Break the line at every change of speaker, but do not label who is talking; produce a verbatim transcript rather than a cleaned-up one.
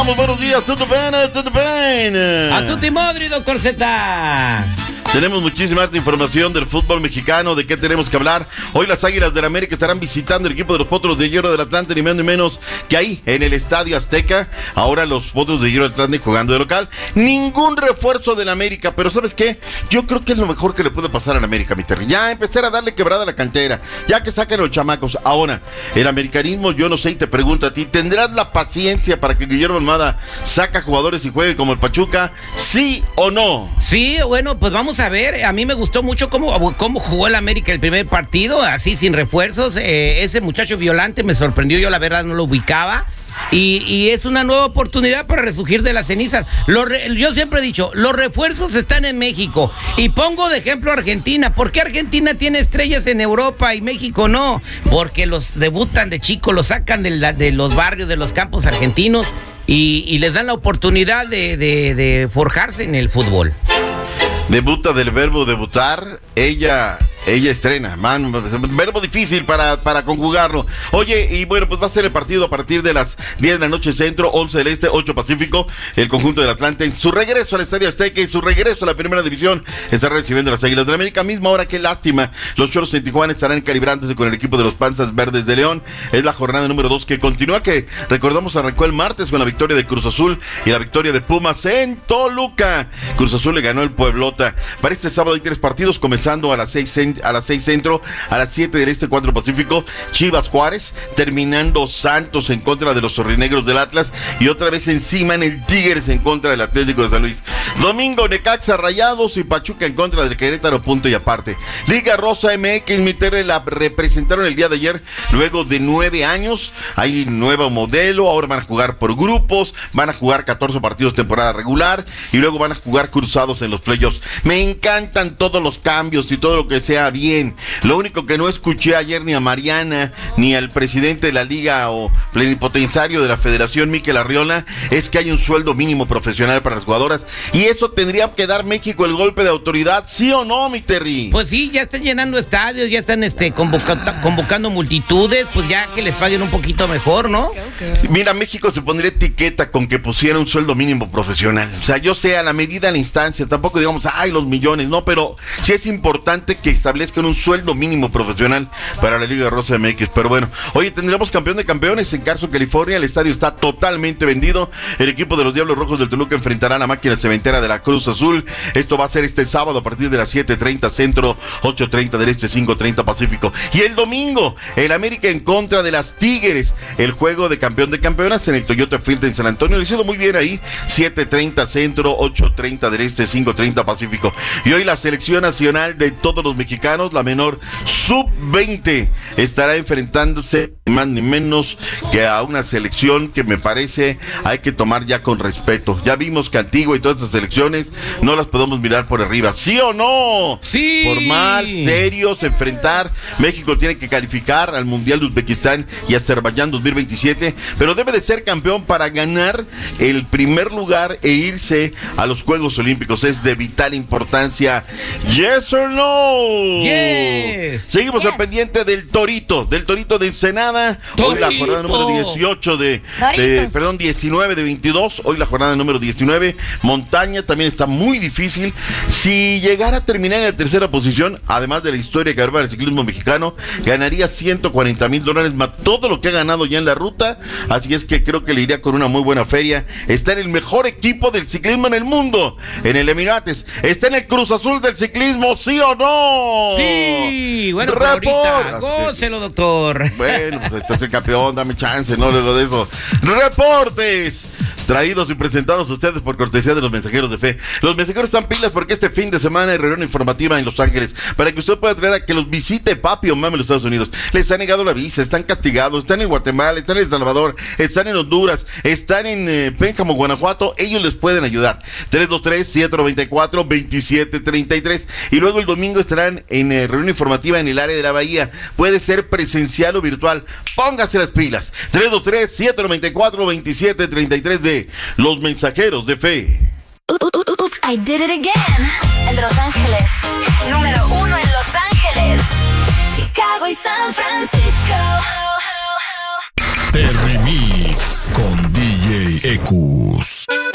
Buenos días, tutto bene, tutto bene.
A tutti modri, doctor Z.
Tenemos muchísima información del fútbol mexicano, de qué tenemos que hablar. Hoy las Águilas del América estarán visitando el equipo de los Potros de Hierro del Atlante, ni menos ni menos que ahí, en el Estadio Azteca. Ahora los Potros de Hierro del Atlante jugando de local. Ningún refuerzo del América, pero ¿sabes qué? Yo creo que es lo mejor que le puede pasar al América, mi Terry. Ya empezar a darle quebrada a la cantera, ya que saquen los chamacos. Ahora, el americanismo, yo no sé, y te pregunto a ti, ¿tendrás la paciencia para que Guillermo Almada saca jugadores y juegue como el Pachuca? ¿Sí o no?
Sí, bueno, pues vamos a ver. A mí me gustó mucho cómo, cómo jugó el América el primer partido, así sin refuerzos. Eh, ese muchacho Violante me sorprendió, yo la verdad no lo ubicaba. Y, y es una nueva oportunidad para resurgir de las cenizas. Los re, yo siempre he dicho, los refuerzos están en México. Y pongo de ejemplo a Argentina. ¿Por qué Argentina tiene estrellas en Europa y México no? Porque los debutan de chicos, los sacan de, la, de los barrios, de los campos argentinos y, y les dan la oportunidad de, de, de forjarse en el fútbol.
Debuta del verbo debutar, ella... Ella estrena, man, verbo difícil para, para conjugarlo. Oye, y bueno, pues va a ser el partido a partir de las diez de la noche centro, once del este, ocho pacífico. El conjunto del Atlante en su regreso al Estadio Azteca y su regreso a la primera división está recibiendo a las Águilas del América. Misma hora, qué lástima. Los Choros en Tijuana estarán calibrándose con el equipo de los Panzas Verdes de León. Es la jornada número dos que continúa, que recordamos arrancó el martes con la victoria de Cruz Azul y la victoria de Pumas en Toluca. Cruz Azul le ganó el Pueblota. Para este sábado hay tres partidos, comenzando a las seis en a las seis centro, a las siete del este, cuatro pacífico, Chivas Juárez, terminando Santos en contra de los zorrinegros del Atlas y otra vez encima en el Tigres en contra del Atlético de San Luis. Domingo, Necaxa, Rayados y Pachuca en contra del Querétaro, punto y aparte. Liga Rosa M X, mi Terre, la representaron el día de ayer, luego de nueve años, hay nuevo modelo, ahora van a jugar por grupos, van a jugar catorce partidos temporada regular y luego van a jugar cruzados en los playoffs. Me encantan todos los cambios y todo lo que sea bien. Lo único que no escuché ayer ni a Mariana ni al presidente de la liga o plenipotenciario de la federación, Mikel Arriola, es que hay un sueldo mínimo profesional para las jugadoras y eso tendría que dar México el golpe de autoridad, ¿sí o no, mi Terry?
Pues sí, ya están llenando estadios, ya están este convocando, convocando multitudes, pues ya que les paguen un poquito mejor, ¿no?
Mira, México se pondría etiqueta con que pusiera un sueldo mínimo profesional. O sea, yo sé, a la medida, a la instancia, tampoco digamos, ay, los millones, no, pero sí es importante que establezcan un sueldo mínimo profesional para la Liga Rosa M X. Pero bueno, oye, tendremos campeón de campeones en Carson, California. El estadio está totalmente vendido. El equipo de los Diablos Rojos del Toluca enfrentará a la máquina cementera de la Cruz Azul. Esto va a ser este sábado a partir de las siete treinta centro, ocho treinta del este, cinco treinta pacífico. Y el domingo, el América en contra de las Tigres. El juego de campeón de campeonas en el Toyota Field en San Antonio. Le hizo muy bien ahí. siete treinta centro, ocho treinta del este, cinco treinta pacífico. Y hoy la selección nacional de todos los mexicanos, la menor sub veinte, estará enfrentándose más ni menos que a una selección que me parece hay que tomar ya con respeto. Ya vimos que Antigua y todas estas selecciones no las podemos mirar por arriba, ¿sí o no?
Sí.
Formal, serios, enfrentar. México tiene que calificar al Mundial de Uzbekistán y Azerbaiyán dos mil veintisiete, pero debe de ser campeón para ganar el primer lugar e irse a los Juegos Olímpicos. Es de vital importancia. ¿Yes or no?
Yes.
Seguimos
Yes.
al pendiente del Torito, del Torito de Ensenada. Hoy la jornada número dieciocho de, de, perdón, diecinueve de veintidós. Hoy la jornada número diecinueve. Montaña también está muy difícil. Si llegara a terminar en la tercera posición, además de la historia que habrá del ciclismo mexicano, ganaría ciento cuarenta mil dólares más todo lo que ha ganado ya en la ruta. Así es que creo que le iría con una muy buena feria. Está en el mejor equipo del ciclismo en el mundo, en el Emirates. Está en el Cruz Azul del ciclismo, ¿sí o no?
Sí, bueno, pero ahorita, gócelo, doctor.
Bueno, pues este es el campeón, dame chance, no luego de eso. Reportes traídos y presentados a ustedes por cortesía de los Mensajeros de Fe. Los Mensajeros están pilas porque este fin de semana hay reunión informativa en Los Ángeles para que usted pueda traer a que los visite papi o mami en los Estados Unidos. Les ha negado la visa, están castigados, están en Guatemala, están en El Salvador, están en Honduras, están en eh, Pénjamo, Guanajuato. Ellos les pueden ayudar. tres dos tres, siete nueve cuatro, dos siete tres tres. Y luego el domingo estarán en eh, reunión informativa en el área de la Bahía. Puede ser presencial o virtual. Póngase las pilas. tres dos tres, siete nueve cuatro, dos siete tres tres de Los Mensajeros de Fe.
Oops, I did it again. El de Los Ángeles, número uno en Los Ángeles, Chicago y San Francisco.
Terry Mix con D E Q S.